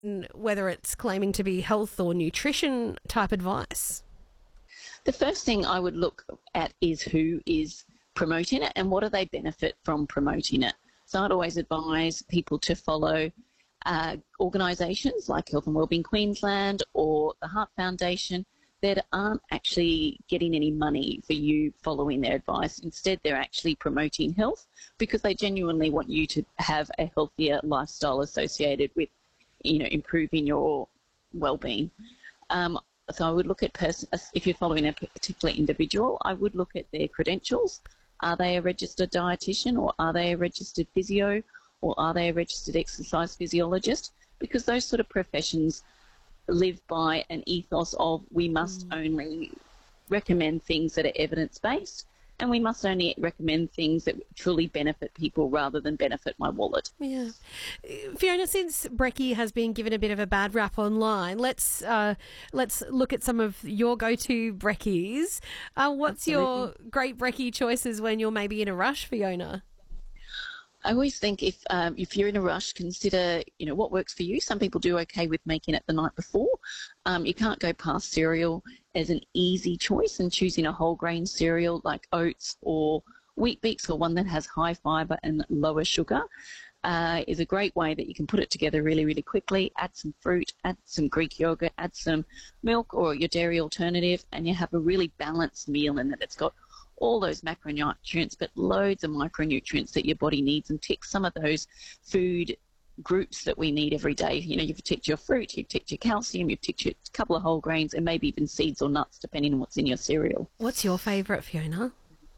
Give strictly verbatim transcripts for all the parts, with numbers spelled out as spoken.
whether it's claiming to be health or nutrition type advice? The first thing I would look at is who is promoting it and what do they benefit from promoting it. So I'd always advise people to follow uh, organisations like Health and Wellbeing Queensland or the Heart Foundation that aren't actually getting any money for you following their advice. Instead, they're actually promoting health because they genuinely want you to have a healthier lifestyle associated with, you know, improving your well-being. Um, so I would look at, person, if you're following a particular individual, I would look at their credentials. Are they a registered dietitian, or are they a registered physio, or are they a registered exercise physiologist? Because those sort of professions live by an ethos of we must mm. only recommend things that are evidence-based, and we must only recommend things that truly benefit people rather than benefit my wallet. Yeah. Fiona, since brekkie has been given a bit of a bad rap online, let's uh, let's look at some of your go-to brekkies. Uh, what's Absolutely. Your great brekkie choices when you're maybe in a rush, Fiona? I always think if um, if you're in a rush, consider, you know, what works for you. Some people do okay with making it the night before. Um, you can't go past cereal as an easy choice, and choosing a whole grain cereal like oats or wheat bix, or one that has high fibre and lower sugar, uh, is a great way that you can put it together really, really quickly. Add some fruit, add some Greek yogurt, add some milk or your dairy alternative, and you have a really balanced meal in that it's got all those macronutrients, but loads of micronutrients that your body needs, and tick some of those food groups that we need every day. You know, you've ticked your fruit, you've ticked your calcium, you've ticked your couple of whole grains, and maybe even seeds or nuts, depending on what's in your cereal. What's your favourite, Fiona?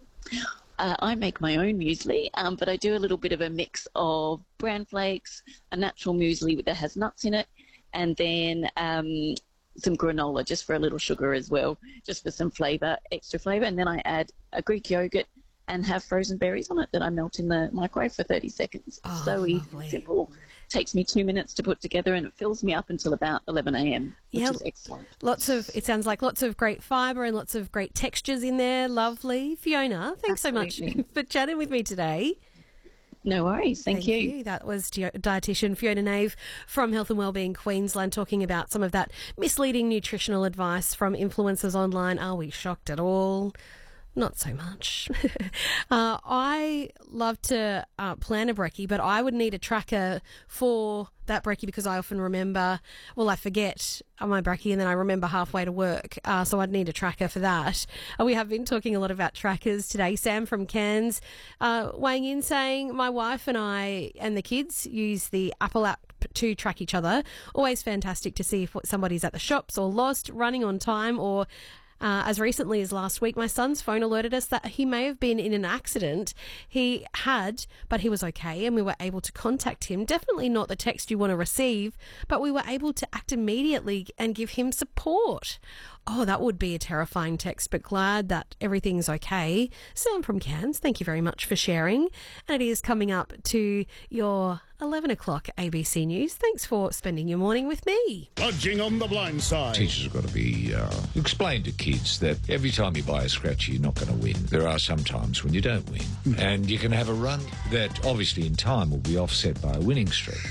Uh, I make my own muesli, um, but I do a little bit of a mix of bran flakes, a natural muesli that has nuts in it, and then um, some granola just for a little sugar as well, just for some flavour, extra flavour. And then I add a Greek yogurt and have frozen berries on it that I melt in the microwave for thirty seconds. Oh, so easy, lovely. Simple. Takes me two minutes to put together, and it fills me up until about eleven a.m, which yeah, is excellent. Lots of, it sounds like lots of great fibre and lots of great textures in there. Lovely. Fiona, thanks Absolutely. so much for chatting with me today. No worries. Thank, Thank you. you. That was dietitian Fiona Nave from Health and Wellbeing Queensland talking about some of that misleading nutritional advice from influencers online. Are we shocked at all? Not so much. uh, I love to uh, plan a brekkie, but I would need a tracker for that brekkie because I often remember, well, I forget my brekkie and then I remember halfway to work. Uh, so I'd need a tracker for that. Uh, we have been talking a lot about trackers today. Sam from Cairns uh, weighing in saying, my wife and I and the kids use the Apple app to track each other. Always fantastic to see if somebody's at the shops or lost, running on time, or Uh, as recently as last week, my son's phone alerted us that he may have been in an accident. He had, but he was okay, and we were able to contact him. Definitely not the text you want to receive, but we were able to act immediately and give him support. Oh, that would be a terrifying text, but glad that everything's okay. Sam from Cairns, thank you very much for sharing. And it is coming up to your eleven o'clock A B C News. Thanks for spending your morning with me. Budging on the blind side. Teachers have got to be uh, explain to kids that every time you buy a scratch, you're not going to win. There are some times when you don't win, and you can have a run that obviously in time will be offset by a winning streak.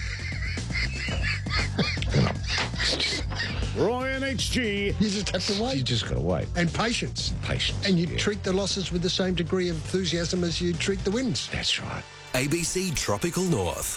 Roy and H G. You just have to wait. You just got to wait. And patience. Patience. And you yeah. treat the losses with the same degree of enthusiasm as you treat the wins. That's right. A B C Tropical North.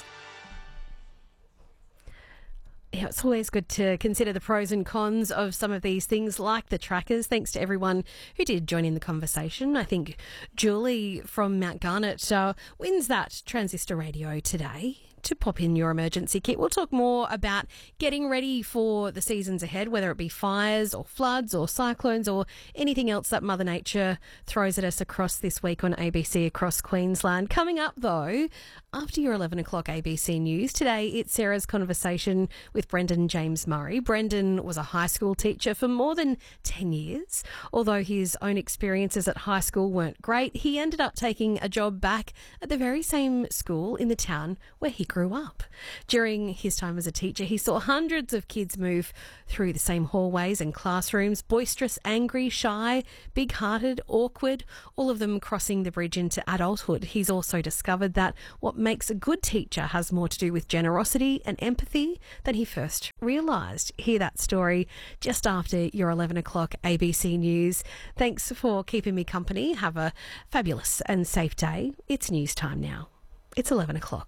Yeah, it's always good to consider the pros and cons of some of these things like the trackers. Thanks to everyone who did join in the conversation. I think Julie from Mount Garnet uh, wins that transistor radio today to pop in your emergency kit. We'll talk more about getting ready for the seasons ahead, whether it be fires or floods or cyclones or anything else that Mother Nature throws at us across this week on A B C across Queensland. Coming up, though, after your eleven o'clock A B C News, today it's Sarah's conversation with Brendan James Murray. Brendan was a high school teacher for more than ten years. Although his own experiences at high school weren't great, he ended up taking a job back at the very same school in the town where he grew grew up. During his time as a teacher, he saw hundreds of kids move through the same hallways and classrooms, boisterous, angry, shy, big-hearted, awkward, all of them crossing the bridge into adulthood. He's also discovered that what makes a good teacher has more to do with generosity and empathy than he first realised. Hear that story just after your eleven o'clock A B C News. Thanks for keeping me company. Have a fabulous and safe day. It's news time now. It's eleven o'clock.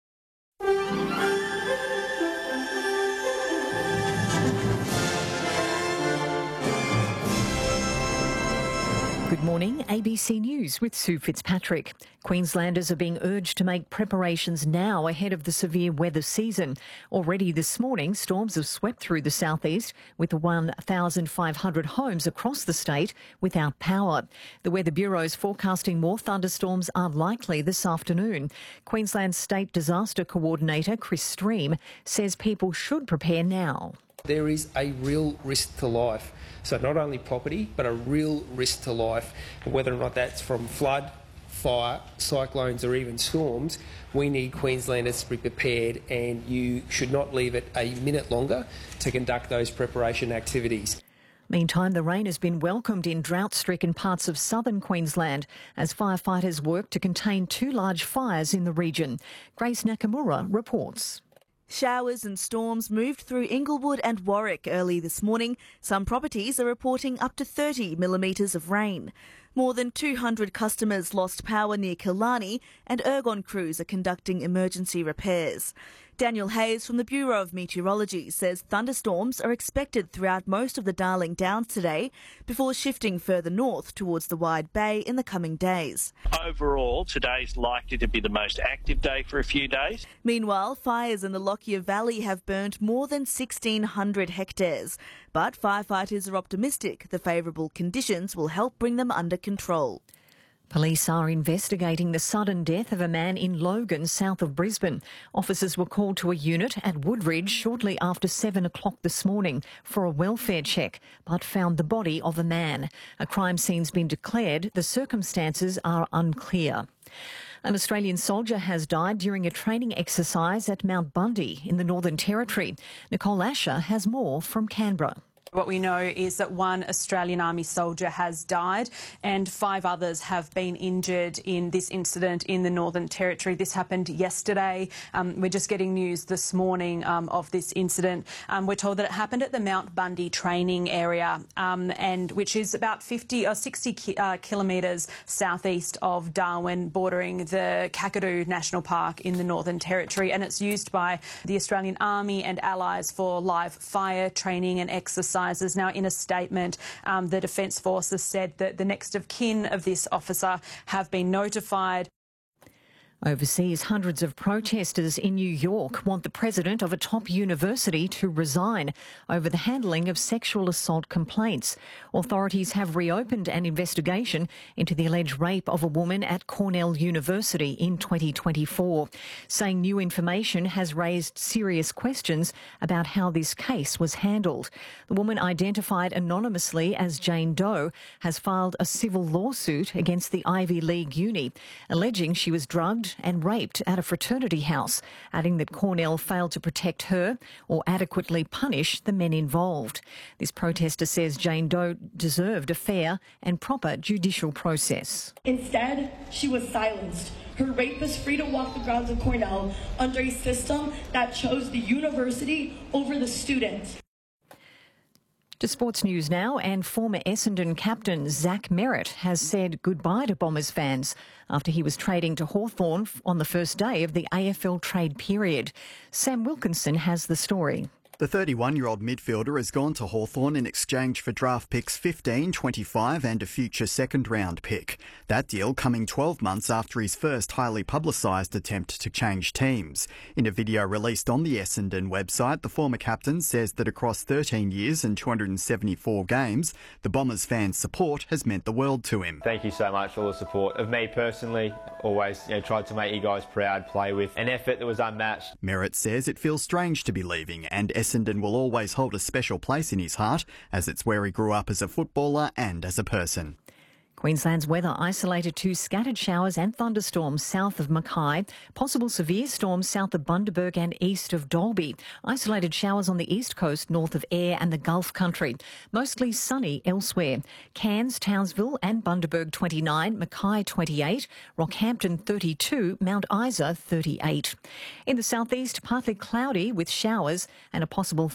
Good morning, A B C News with Sue Fitzpatrick. Queenslanders are being urged to make preparations now ahead of the severe weather season. Already this morning, storms have swept through the southeast with one thousand five hundred homes across the state without power. The Weather Bureau is forecasting more thunderstorms are likely this afternoon. Queensland State Disaster Coordinator Chris Stream says people should prepare now. There is a real risk to life. So not only property, but a real risk to life. Whether or not that's from flood, fire, cyclones or even storms, we need Queenslanders to be prepared, and you should not leave it a minute longer to conduct those preparation activities. Meantime, the rain has been welcomed in drought-stricken parts of southern Queensland as firefighters work to contain two large fires in the region. Grace Nakamura reports. Showers and storms moved through Inglewood and Warwick early this morning. Some properties are reporting up to thirty millimetres of rain. More than two hundred customers lost power near Killarney, and Ergon crews are conducting emergency repairs. Daniel Hayes from the Bureau of Meteorology says thunderstorms are expected throughout most of the Darling Downs today before shifting further north towards the Wide Bay in the coming days. Overall, today's likely to be the most active day for a few days. Meanwhile, fires in the Lockyer Valley have burnt more than sixteen hundred hectares, but firefighters are optimistic the favourable conditions will help bring them under control. Police are investigating the sudden death of a man in Logan, south of Brisbane. Officers were called to a unit at Woodridge shortly after seven o'clock this morning for a welfare check, but found the body of a man. A crime scene's been declared. The circumstances are unclear. An Australian soldier has died during a training exercise at Mount Bundy in the Northern Territory. Nicole Asher has more from Canberra. What we know is that one Australian Army soldier has died and five others have been injured in this incident in the Northern Territory. This happened yesterday. Um, we're just getting news this morning um, of this incident. Um, we're told that it happened at the Mount Bundy training area, um, and which is about fifty or sixty ki uh, kilometres southeast of Darwin, bordering the Kakadu National Park in the Northern Territory, and it's used by the Australian Army and allies for live fire training and exercise. Now, in a statement, um, the Defence Forces said that the next of kin of this officer have been notified. Overseas, hundreds of protesters in New York want the president of a top university to resign over the handling of sexual assault complaints. Authorities have reopened an investigation into the alleged rape of a woman at Cornell University in twenty twenty-four, saying new information has raised serious questions about how this case was handled. The woman, identified anonymously as Jane Doe, has filed a civil lawsuit against the Ivy League uni, alleging she was drugged and raped at a fraternity house, adding that Cornell failed to protect her or adequately punish the men involved. This protester says Jane Doe deserved a fair and proper judicial process. Instead, she was silenced. Her rape was free to walk the grounds of Cornell under a system that chose the university over the student. To sports news now, and former Essendon captain Zach Merritt has said goodbye to Bombers fans after he was trading to Hawthorn on the first day of the A F L trade period. Sam Wilkinson has the story. The thirty-one-year-old midfielder has gone to Hawthorn in exchange for draft picks fifteen, twenty-five and a future second-round pick. That deal coming twelve months after his first highly publicised attempt to change teams. In a video released on the Essendon website, the former captain says that across thirteen years and two hundred seventy-four games, the Bombers fans' support has meant the world to him. Thank you so much for all the support. Of me personally, always you know, tried to make you guys proud, play with an effort that was unmatched. Merritt says it feels strange to be leaving, and Essendon will always hold a special place in his heart, as it's where he grew up as a footballer and as a person. Queensland's weather isolated to scattered showers and thunderstorms south of Mackay, possible severe storms south of Bundaberg and east of Dalby, isolated showers on the east coast north of Ayr and the Gulf country, mostly sunny elsewhere. Cairns, Townsville and Bundaberg twenty-nine, Mackay twenty-eight, Rockhampton thirty-two, Mount Isa thirty-eight. In the southeast, partly cloudy with showers and a possible